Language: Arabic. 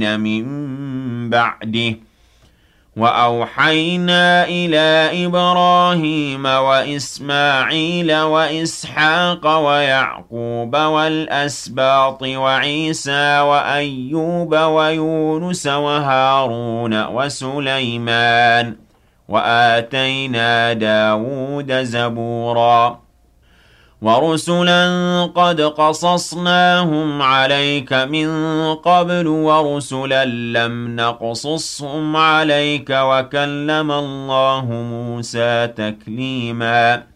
من بعده وأوحينا إلى إبراهيم وإسماعيل وإسحاق ويعقوب والأسباط وعيسى وأيوب ويونس وهارون وسليمان وآتينا داود زبورا ورسلا قد قصصناهم عليك من قبل ورسلا لم نقصصهم عليك وكلم الله موسى تكليما